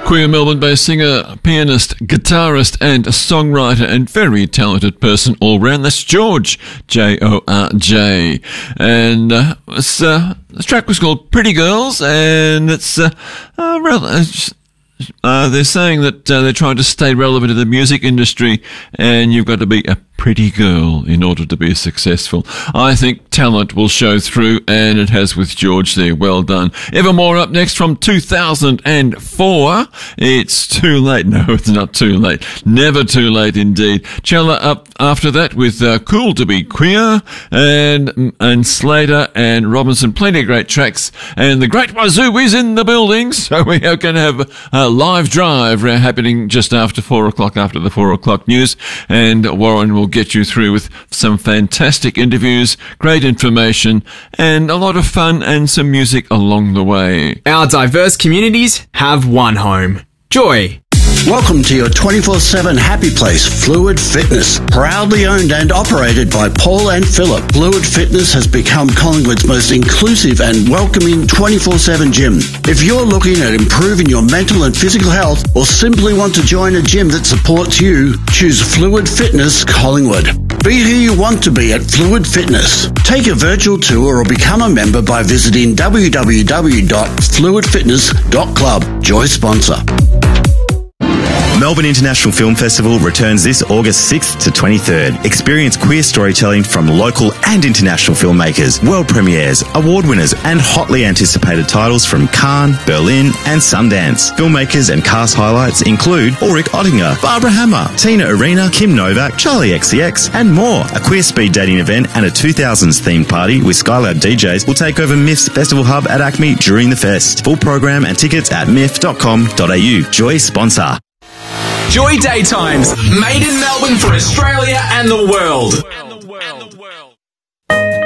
Queer Melbourne-based singer, pianist, guitarist and songwriter and very talented person all round. That's George, Georj. And this track was called Pretty Girls, and it's they're saying that they're trying to stay relevant in the music industry, and you've got to be a pretty girl in order to be successful. I think talent will show through, and it has with George there. Well done. Evermore up next from 2004. It's too late. No, it's not too late. Never too late indeed. Chella up after that with Cool to Be Queer, and Slater and Robinson. Plenty of great tracks. And the Great Wazoo is in the building, so we are going to have a live drive happening just after 4 o'clock, after the 4 o'clock news, and Warren will get you through with some fantastic interviews, great information, and a lot of fun and some music along the way. Our diverse communities have one home. Joy. Welcome to your 24/7 happy place, Fluid Fitness. Proudly owned and operated by Paul and Philip, Fluid Fitness has become Collingwood's most inclusive and welcoming 24/7 gym. If you're looking at improving your mental and physical health, or simply want to join a gym that supports you, choose Fluid Fitness Collingwood. Be who you want to be at Fluid Fitness. Take a virtual tour or become a member by visiting www.fluidfitness.club. Joy sponsor. Melbourne International Film Festival returns this August 6th to 23rd. Experience queer storytelling from local and international filmmakers, world premieres, award winners, and hotly anticipated titles from Cannes, Berlin, and Sundance. Filmmakers and cast highlights include Ulrich Oettinger, Barbara Hammer, Tina Arena, Kim Novak, Charlie XCX, and more. A queer speed dating event and a 2000s themed party with Skylab DJs will take over MIF's Festival Hub at Acme during the fest. Full program and tickets at mif.com.au. Joy sponsor. Joy Daytimes, made in Melbourne for Australia and the world.